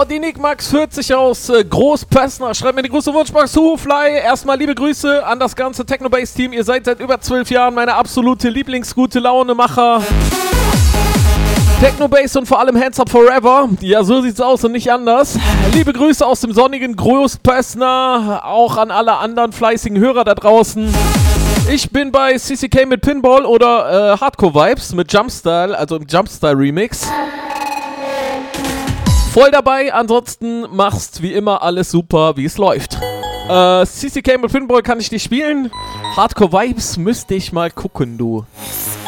So, die Nick Max 40 aus Großpössner. Schreibt mir die große Wunschbox zu Fly. Erstmal liebe Grüße an das ganze Technobase-Team. Ihr seid seit über 12 Jahren meine absolute Lieblingsgute Laune-Macher. Technobase und vor allem Hands Up Forever. Ja, so sieht's aus und nicht anders. Liebe Grüße aus dem sonnigen Großpössner. Auch an alle anderen fleißigen Hörer da draußen. Ich bin bei CCK mit Pinball oder Hardcore Vibes mit Jumpstyle, also im Jumpstyle Remix. Voll dabei, ansonsten machst wie immer alles super, wie es läuft. CCK mit Pinball kann ich nicht spielen. Hardcore Vibes müsste ich mal gucken, du.